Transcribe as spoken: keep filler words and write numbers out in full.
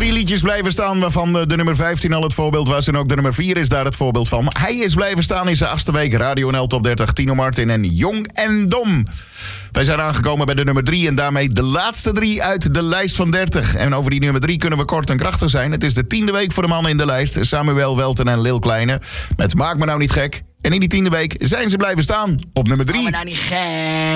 drie liedjes blijven staan, waarvan de, de nummer vijftien al het voorbeeld was. En ook de nummer vier is daar het voorbeeld van. Hij is blijven staan in zijn achtste week. Radio N L Top dertig, Tino Martin en Jong en Dom. Wij zijn aangekomen bij de nummer drie en daarmee de laatste drie uit de lijst van dertig. En over die nummer drie kunnen we kort en krachtig zijn. Het is de tiende week voor de mannen in de lijst. Samuel Welten en Lil Kleine. Met Maak me nou niet gek. En in die tiende week zijn ze blijven staan op nummer drie. Maak me nou niet gek.